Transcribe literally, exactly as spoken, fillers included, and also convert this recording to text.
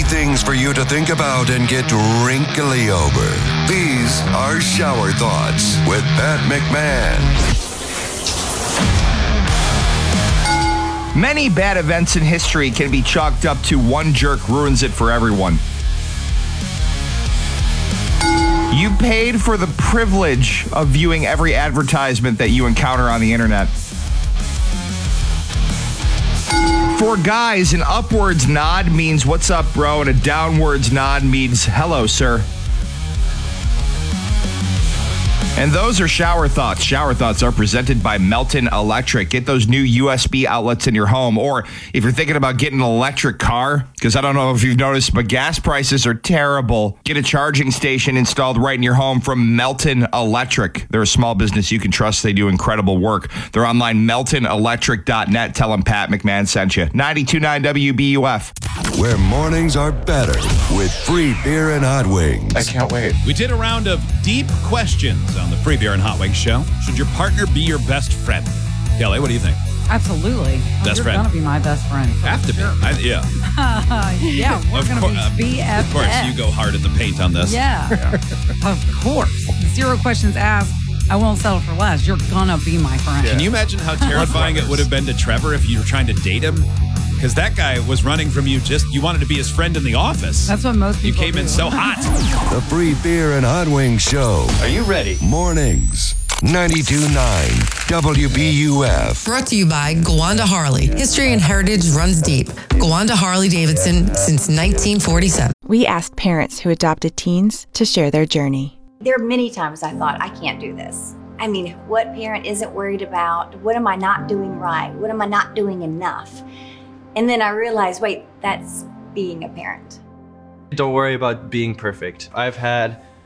things for you to think about and get wrinkly over. These are Shower Thoughts with Pat McMahon. Many bad events in history can be chalked up to one jerk ruins it for everyone. You paid for the privilege of viewing every advertisement that you encounter on the internet. For guys, an upwards nod means what's up, bro, and a downwards nod means hello, sir. And those are Shower Thoughts. Shower Thoughts are presented by Melton Electric. Get those new U S B outlets in your home. Or if you're thinking about getting an electric car, because I don't know if you've noticed, but gas prices are terrible. Get a charging station installed right in your home from Melton Electric. They're a small business you can trust. They do incredible work. They're online, melton electric dot net. Tell them Pat McMahon sent you. ninety-two point nine W B U F. Where mornings are better with free beer and hot wings. I can't wait. We did a round of deep questions on the Free Beer and Hot Wings show. Should your partner be your best friend? Kelly, what do you think? Absolutely. Best You're friend. going to be my best friend. Have to sure. be. I, yeah. yeah, we're Of going cour- to uh, be B F F. Of course, you go hard at the paint on this. Yeah. Of course. Zero questions asked. I won't settle for less. You're going to be my friend. Can you imagine how terrifying it would have been to Trevor if you were trying to date him? Because that guy was running from you just, you wanted to be his friend in the office. That's what most You people came do. in so hot. The Free Beer and Hot Wings Show. Are you ready? Mornings. ninety-two point nine W B U F. Brought to you by Gowanda Harley. History and heritage runs deep. Gowanda Harley Davidson since nineteen forty-seven. We asked parents who adopted teens to share their journey. There are many times I thought, I can't do this. I mean, what parent isn't worried about? What am I not doing right? What am I not doing enough? And then I realized, wait, that's being a parent. Don't worry about being perfect. I've had